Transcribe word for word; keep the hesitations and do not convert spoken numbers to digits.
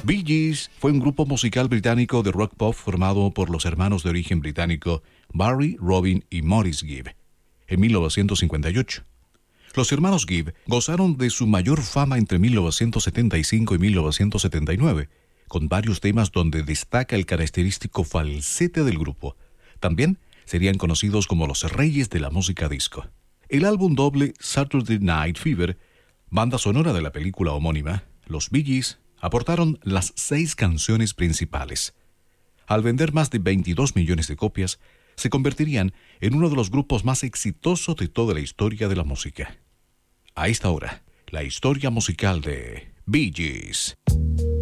Bee Gees fue un grupo musical británico de rock pop formado por los hermanos de origen británico Barry, Robin y Maurice Gibb en mil novecientos cincuenta y ocho. Los hermanos Gibb gozaron de su mayor fama entre mil novecientos setenta y cinco y mil novecientos setenta y nueve, con varios temas donde destaca el característico falsete del grupo. También serían conocidos como los reyes de la música disco. El álbum doble Saturday Night Fever, banda sonora de la película homónima, los Bee Gees aportaron las seis canciones principales. Al vender más de veintidós millones de copias, se convertirían en uno de los grupos más exitosos de toda la historia de la música. A esta hora, la historia musical de Bee Gees.